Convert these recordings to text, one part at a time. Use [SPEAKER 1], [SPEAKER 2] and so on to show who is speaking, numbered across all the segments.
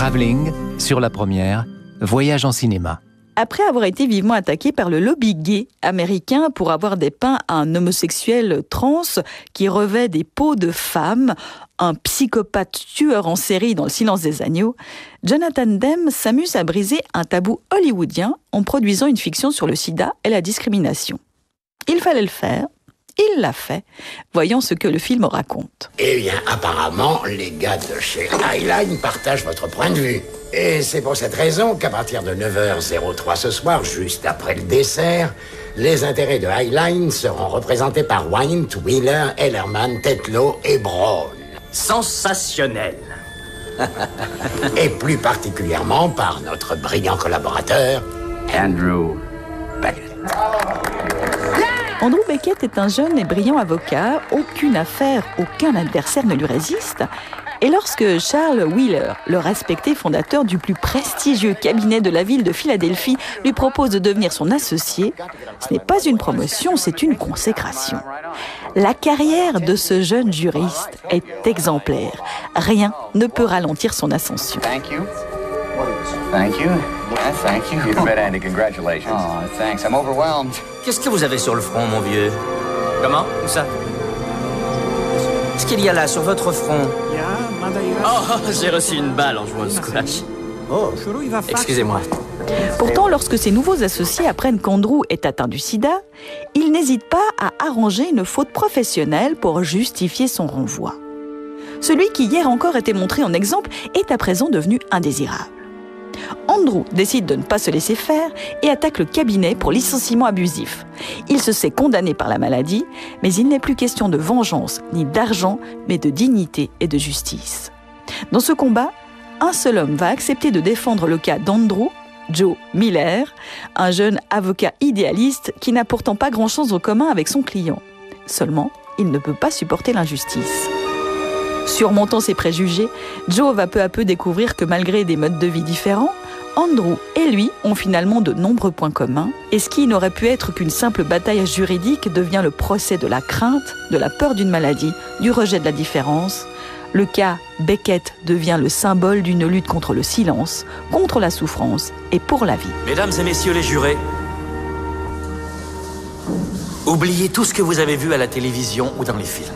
[SPEAKER 1] Travelling, sur la première, Voyage en cinéma.
[SPEAKER 2] Après avoir été vivement attaqué par le lobby gay américain pour avoir dépeint un homosexuel trans qui revêt des peaux de femme, un psychopathe tueur en série dans Le Silence des agneaux, Jonathan Demme s'amuse à briser un tabou hollywoodien en produisant une fiction sur le sida et la discrimination. Il fallait le faire. Il l'a fait. Voyons ce que le film raconte.
[SPEAKER 3] Eh bien, apparemment, les gars de chez Highline partagent votre point de vue. Et c'est pour cette raison qu'à partir de 9h03 ce soir, juste après le dessert, les intérêts de Highline seront représentés par Wynne, Wheeler, Ellerman, Tetlow et Brown.
[SPEAKER 4] Sensationnel.
[SPEAKER 3] Et plus particulièrement par notre brillant collaborateur,
[SPEAKER 4] Andrew Beckett.
[SPEAKER 2] Andrew Beckett est un jeune et brillant avocat. Aucune affaire, aucun adversaire ne lui résiste. Et lorsque Charles Wheeler, le respecté fondateur du plus prestigieux cabinet de la ville de Philadelphie, lui propose de devenir son associé, ce n'est pas une promotion, c'est une consécration. La carrière de ce jeune juriste est exemplaire. Rien ne peut ralentir son ascension.
[SPEAKER 5] Thank you. Thank you. Yeah, thank you. You bet, Andy. Congratulations. Oh, thanks. I'm overwhelmed.
[SPEAKER 4] Qu'est-ce que vous avez sur le front, mon vieux? Comment? Où ça? Qu'est-ce qu'il y a là, sur votre front? Oh, j'ai reçu une balle en jouant au squash. Oh, excusez-moi.
[SPEAKER 2] Pourtant, lorsque ses nouveaux associés apprennent qu'Andrew est atteint du sida, ils n'hésitent pas à arranger une faute professionnelle pour justifier son renvoi. Celui qui hier encore était montré en exemple est à présent devenu indésirable. Andrew décide de ne pas se laisser faire et attaque le cabinet pour licenciement abusif. Il se sait condamné par la maladie, mais il n'est plus question de vengeance ni d'argent, mais de dignité et de justice. Dans ce combat, un seul homme va accepter de défendre le cas d'Andrew, Joe Miller, un jeune avocat idéaliste qui n'a pourtant pas grand-chose en commun avec son client. Seulement, il ne peut pas supporter l'injustice. Surmontant ses préjugés, Joe va peu à peu découvrir que malgré des modes de vie différents, Andrew et lui ont finalement de nombreux points communs, et ce qui n'aurait pu être qu'une simple bataille juridique devient le procès de la crainte, de la peur d'une maladie, du rejet de la différence. Le cas Beckett devient le symbole d'une lutte contre le silence, contre la souffrance et pour la vie.
[SPEAKER 4] Mesdames et messieurs les jurés, oubliez tout ce que vous avez vu à la télévision ou dans les films.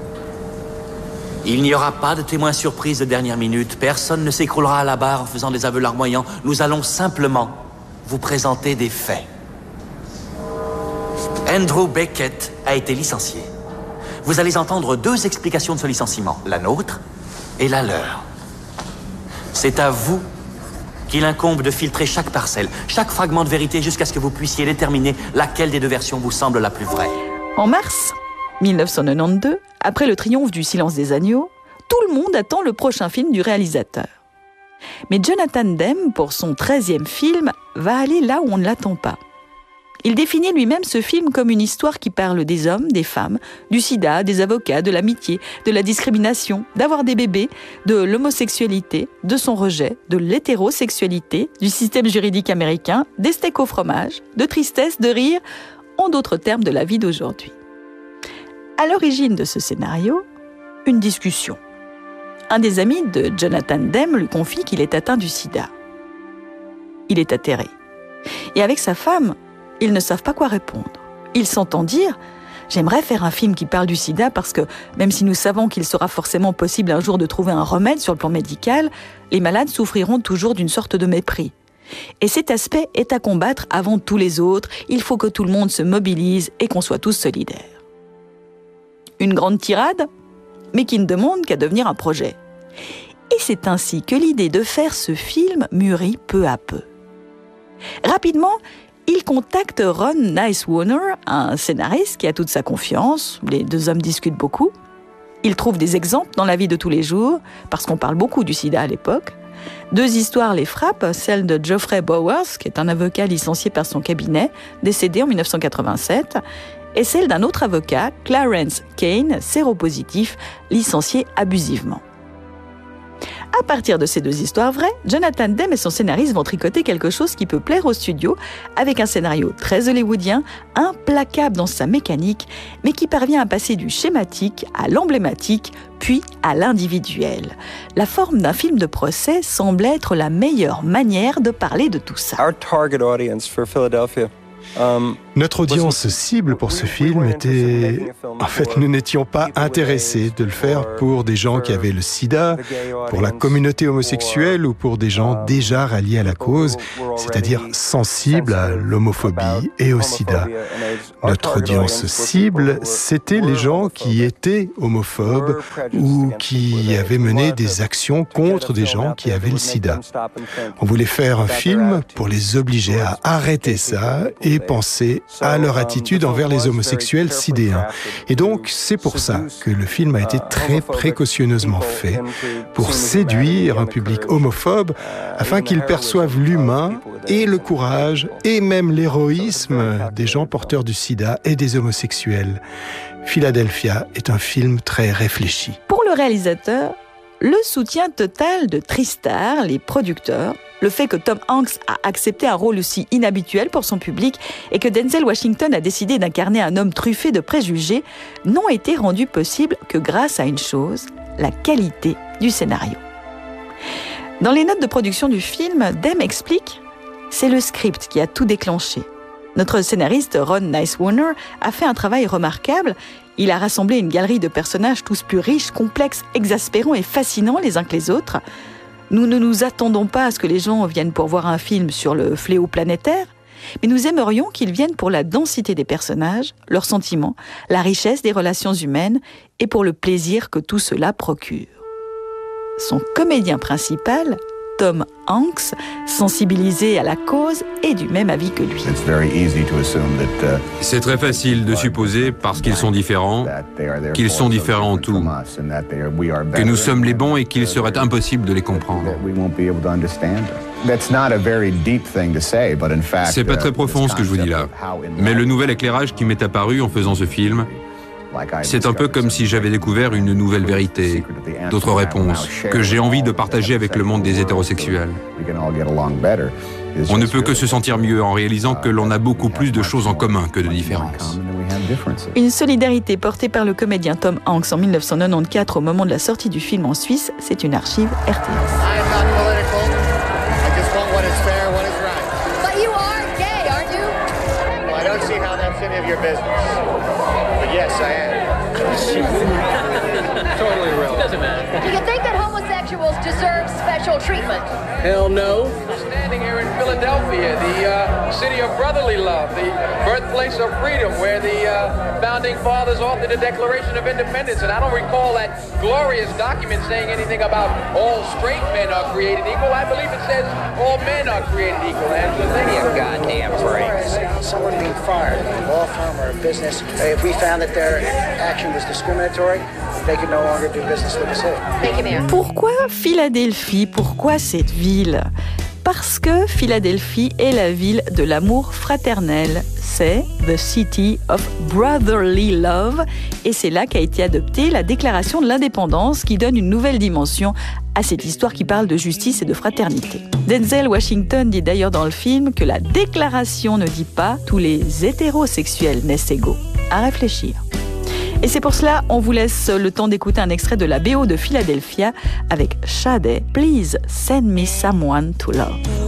[SPEAKER 4] Il n'y aura pas de témoins surprises de dernière minute. Personne ne s'écroulera à la barre en faisant des aveux larmoyants. Nous allons simplement vous présenter des faits. Andrew Beckett a été licencié. Vous allez entendre deux explications de ce licenciement, la nôtre et la leur. C'est à vous qu'il incombe de filtrer chaque parcelle, chaque fragment de vérité jusqu'à ce que vous puissiez déterminer laquelle des deux versions vous semble la plus vraie.
[SPEAKER 2] En mars 1992, après le triomphe du Silence des agneaux, tout le monde attend le prochain film du réalisateur. Mais Jonathan Demme, pour son 13e film, va aller là où on ne l'attend pas. Il définit lui-même ce film comme une histoire qui parle des hommes, des femmes, du sida, des avocats, de l'amitié, de la discrimination, d'avoir des bébés, de l'homosexualité, de son rejet, de l'hétérosexualité, du système juridique américain, des steaks au fromage, de tristesse, de rire, en d'autres termes de la vie d'aujourd'hui. À l'origine de ce scénario, une discussion. Un des amis de Jonathan Demme lui confie qu'il est atteint du sida. Il est atterré. Et avec sa femme, ils ne savent pas quoi répondre. Ils s'entendent dire « J'aimerais faire un film qui parle du sida parce que, même si nous savons qu'il sera forcément possible un jour de trouver un remède sur le plan médical, les malades souffriront toujours d'une sorte de mépris. Et cet aspect est à combattre avant tous les autres. Il faut que tout le monde se mobilise et qu'on soit tous solidaires. » Une grande tirade, mais qui ne demande qu'à devenir un projet. Et c'est ainsi que l'idée de faire ce film mûrit peu à peu. Rapidement, il contacte Ron Nicewarner, un scénariste qui a toute sa confiance. Les deux hommes discutent beaucoup. Il trouve des exemples dans la vie de tous les jours, parce qu'on parle beaucoup du sida à l'époque. Deux histoires les frappent, celle de Geoffrey Bowers, qui est un avocat licencié par son cabinet, décédé en 1987, et celle d'un autre avocat, Clarence Kane, séropositif, licencié abusivement. À partir de ces deux histoires vraies, Jonathan Demme et son scénariste vont tricoter quelque chose qui peut plaire au studio, avec un scénario très hollywoodien, implacable dans sa mécanique, mais qui parvient à passer du schématique à l'emblématique, puis à l'individuel. La forme d'un film de procès semble être la meilleure manière de parler de tout ça.
[SPEAKER 6] Our target audience for Philadelphia.
[SPEAKER 7] Notre audience cible pour ce film était... En fait, nous n'étions pas intéressés de le faire pour des gens qui avaient le sida, pour la communauté homosexuelle ou pour des gens déjà ralliés à la cause, c'est-à-dire sensibles à l'homophobie et au sida. Notre audience cible, c'était les gens qui étaient homophobes ou qui avaient mené des actions contre des gens qui avaient le sida. On voulait faire un film pour les obliger à arrêter ça et penser à leur attitude envers les homosexuels sidéens. Et donc, c'est pour ça que le film a été très précautionneusement fait, pour séduire un public homophobe, afin qu'ils perçoivent l'humain et le courage et même l'héroïsme des gens porteurs du sida et des homosexuels. Philadelphia est un film très réfléchi.
[SPEAKER 2] Pour le réalisateur, le soutien total de TriStar, les producteurs, le fait que Tom Hanks a accepté un rôle aussi inhabituel pour son public et que Denzel Washington a décidé d'incarner un homme truffé de préjugés n'ont été rendus possibles que grâce à une chose, la qualité du scénario. Dans les notes de production du film, Demme explique « C'est le script qui a tout déclenché. Notre scénariste Ron Nicewarner a fait un travail remarquable. Il a rassemblé une galerie de personnages tous plus riches, complexes, exaspérants et fascinants les uns que les autres. Nous ne nous attendons pas à ce que les gens viennent pour voir un film sur le fléau planétaire, mais nous aimerions qu'ils viennent pour la densité des personnages, leurs sentiments, la richesse des relations humaines et pour le plaisir que tout cela procure. » Son comédien principal, Tom Hanks, sensibilisé à la cause, est du même avis que lui.
[SPEAKER 8] C'est très facile de supposer, parce qu'ils sont différents en tout, que nous sommes les bons et qu'il serait impossible de les comprendre. C'est pas très profond ce que je vous dis là, mais le nouvel éclairage qui m'est apparu en faisant ce film, c'est un peu comme si j'avais découvert une nouvelle vérité, d'autres réponses, que j'ai envie de partager avec le monde des hétérosexuels. On ne peut que se sentir mieux en réalisant que l'on a beaucoup plus de choses en commun que de différences.
[SPEAKER 2] Une solidarité portée par le comédien Tom Hanks en 1994 au moment de la sortie du film en Suisse, c'est une archive RTS.
[SPEAKER 9] Yes, I am. Totally real. Doesn't matter. Do you think that homosexuals deserve special treatment?
[SPEAKER 10] Hell no. Standing here in Philadelphia, the city of brotherly love, the birthplace of freedom, where the founding fathers authored the Declaration of Independence, and I don't recall that glorious document saying anything about all straight men are created equal. I believe it says all men are created equal. Give me a goddamn break.
[SPEAKER 11] Someone being fired, a law firm or a business, if we found that their action was discriminatory, they could no longer do business with the city.
[SPEAKER 9] Thank you, Mayor.
[SPEAKER 2] Pourquoi Philadelphie? Pourquoi cette ville? Parce que Philadelphie est la ville de l'amour fraternel. C'est The City of Brotherly Love. Et c'est là qu'a été adoptée la Déclaration de l'Indépendance qui donne une nouvelle dimension à cette histoire qui parle de justice et de fraternité. Denzel Washington dit d'ailleurs dans le film que la déclaration ne dit pas « tous les hétérosexuels naissent égaux ». À réfléchir. Et c'est pour cela, on vous laisse le temps d'écouter un extrait de la BO de Philadelphia avec Sade, Please Send Me Someone to Love.